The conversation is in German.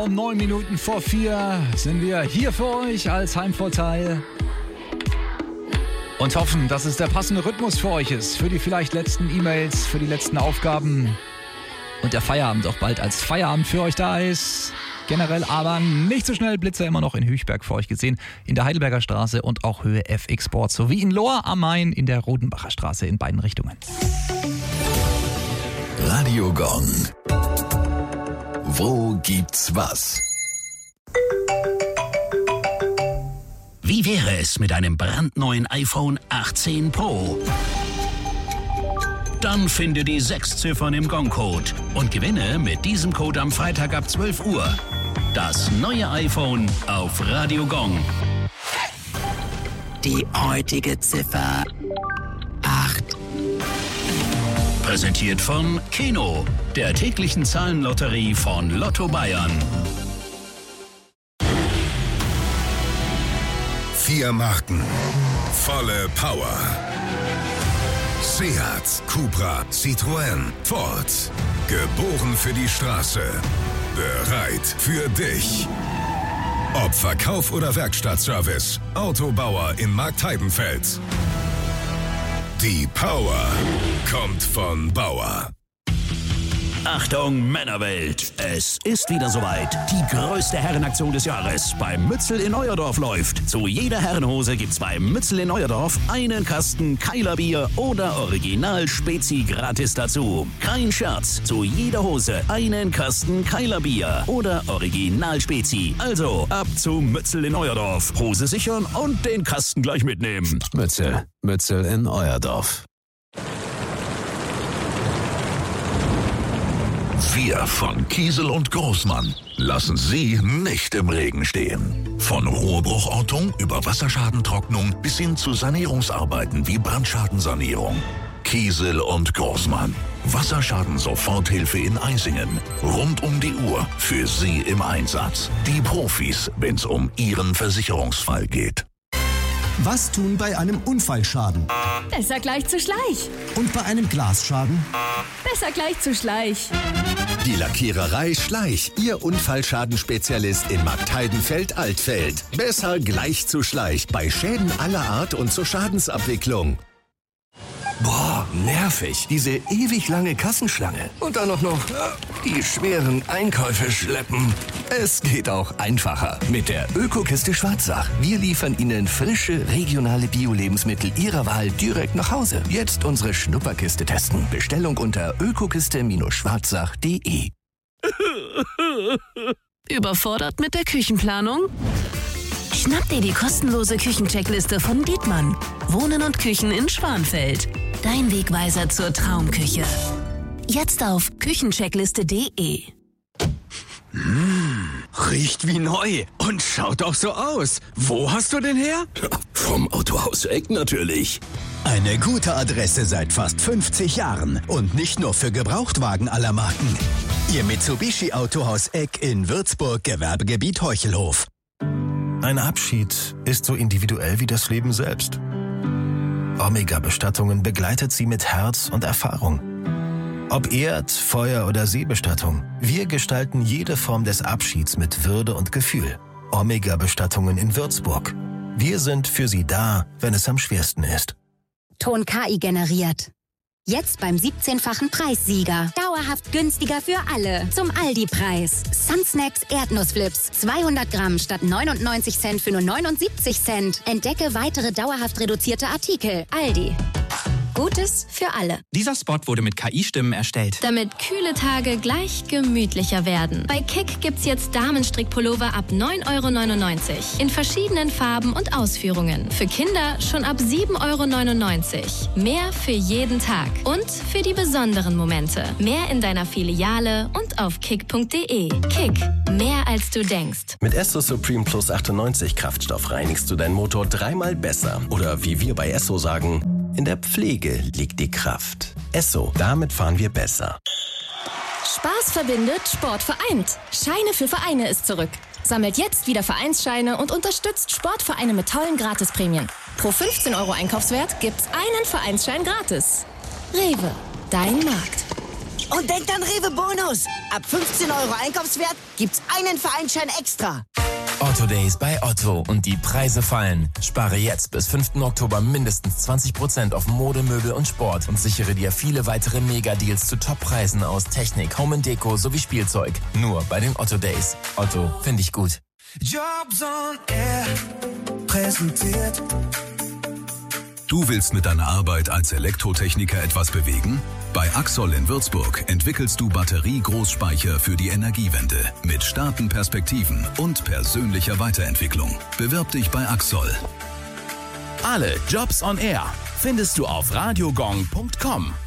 Um 9 Minuten vor 4 sind wir hier für euch als Heimvorteil und hoffen, dass es der passende Rhythmus für euch ist, für die vielleicht letzten E-Mails, für die letzten Aufgaben und der Feierabend auch bald als Feierabend für euch da ist. Generell aber nicht so schnell, Blitzer immer noch in Hüchberg für euch gesehen, in der Heidelberger Straße und auch Höhe FX Sports, sowie in Lohr am Main in der Rodenbacher Straße in beiden Richtungen. Radio Gong. Wo gibt's was? Wie wäre es mit einem brandneuen iPhone 18 Pro? Dann finde die 6 Ziffern im Gong-Code und gewinne mit diesem Code am Freitag ab 12 Uhr das neue iPhone auf Radio Gong. Die heutige Ziffer 8. Präsentiert von Keno, der täglichen Zahlenlotterie von Lotto Bayern. 4 Marken, volle Power. Seat, Cupra, Citroën, Ford. Geboren für die Straße. Bereit für dich. Ob Verkauf oder Werkstattservice, Autobauer in Marktheidenfeld. Die Power kommt von Bauer. Achtung Männerwelt, es ist wieder soweit. Die größte Herrenaktion des Jahres beim Mützel in Euerdorf läuft. Zu jeder Herrenhose gibt's beim Mützel in Euerdorf einen Kasten Keiler Bier oder Original Spezi gratis dazu. Kein Scherz, zu jeder Hose einen Kasten Keiler Bier oder Original Spezi. Also ab zu Mützel in Euerdorf. Hose sichern und den Kasten gleich mitnehmen. Mützel in Euerdorf. Wir von Kiesel und Großmann lassen Sie nicht im Regen stehen. Von Rohrbruchortung über Wasserschadentrocknung bis hin zu Sanierungsarbeiten wie Brandschadensanierung. Kiesel und Großmann. Wasserschaden-Soforthilfe in Eisingen. Rund um die Uhr für Sie im Einsatz. Die Profis, wenn es um Ihren Versicherungsfall geht. Was tun bei einem Unfallschaden? Besser gleich zu Schleich. Und bei einem Glasschaden? Besser gleich zu Schleich. Die Lackiererei Schleich, Ihr Unfallschadenspezialist in Marktheidenfeld-Altfeld. Besser gleich zu Schleich bei Schäden aller Art und zur Schadensabwicklung. Boah, nervig. Diese ewig lange Kassenschlange. Und dann noch die schweren Einkäufe schleppen. Es geht auch einfacher mit der Ökokiste Schwarzach. Wir liefern Ihnen frische, regionale Bio-Lebensmittel Ihrer Wahl direkt nach Hause. Jetzt unsere Schnupperkiste testen. Bestellung unter ökokiste-schwarzach.de. Überfordert mit der Küchenplanung? Schnapp dir die kostenlose Küchencheckliste von Dietmann. Wohnen und Küchen in Schwanfeld. Dein Wegweiser zur Traumküche. Jetzt auf küchencheckliste.de. Riecht wie neu und schaut auch so aus. Wo hast du den her? Vom Autohaus Eck natürlich. Eine gute Adresse seit fast 50 Jahren. Und nicht nur für Gebrauchtwagen aller Marken. Ihr Mitsubishi Autohaus Eck in Würzburg, Gewerbegebiet Heuchelhof. Ein Abschied ist so individuell wie das Leben selbst. Omega-Bestattungen begleitet sie mit Herz und Erfahrung. Ob Erd-, Feuer- oder Seebestattung, wir gestalten jede Form des Abschieds mit Würde und Gefühl. Omega-Bestattungen in Würzburg. Wir sind für Sie da, wenn es am schwersten ist. Ton KI generiert. Jetzt beim 17-fachen Preissieger. Dauerhaft günstiger für alle. Zum Aldi-Preis. Sunsnacks Erdnussflips. 200 Gramm statt 99 Cent für nur 79 Cent. Entdecke weitere dauerhaft reduzierte Artikel. Aldi. Gutes für alle. Dieser Spot wurde mit KI-Stimmen erstellt. Damit kühle Tage gleich gemütlicher werden. Bei Kick gibt's jetzt Damenstrickpullover ab 9,99 € in verschiedenen Farben und Ausführungen. Für Kinder schon ab 7,99 €. Mehr für jeden Tag und für die besonderen Momente. Mehr in deiner Filiale und auf kick.de. Kick, mehr als du denkst. Mit Esso Supreme Plus 98 Kraftstoff reinigst du deinen Motor 3-mal besser. Oder wie wir bei Esso sagen, in der Pflege liegt die Kraft. Esso, damit fahren wir besser. Spaß verbindet, Sport vereint. Scheine für Vereine ist zurück. Sammelt jetzt wieder Vereinsscheine und unterstützt Sportvereine mit tollen Gratisprämien. Pro 15 € Einkaufswert gibt's einen Vereinsschein gratis. Rewe, dein Markt. Und denkt an Rewe Bonus. Ab 15 € Einkaufswert gibt's einen Vereinsschein extra. Otto Days bei Otto und die Preise fallen. Spare jetzt bis 5. Oktober mindestens 20% auf Mode, Möbel und Sport und sichere dir viele weitere Mega-Deals zu Top-Preisen aus Technik, Home & Deko sowie Spielzeug. Nur bei den Otto Days. Otto, finde ich gut. Jobs on Air präsentiert. Du willst mit deiner Arbeit als Elektrotechniker etwas bewegen? Bei Axol in Würzburg entwickelst du Batterie-Großspeicher für die Energiewende mit starken Perspektiven und persönlicher Weiterentwicklung. Bewirb dich bei Axol. Alle Jobs on Air findest du auf radiogong.com.